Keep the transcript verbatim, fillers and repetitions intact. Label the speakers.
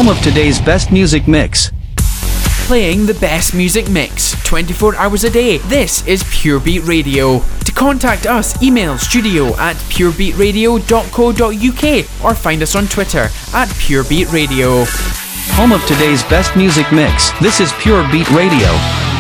Speaker 1: home of today's best music mix.
Speaker 2: Playing the best music mix twenty-four hours a day. This is Pure Beat Radio. To contact us, email studio at purebeatradio dot co dot uk or find us on Twitter at Pure Beat Radio.
Speaker 1: Home of today's best music mix. This is Pure Beat Radio.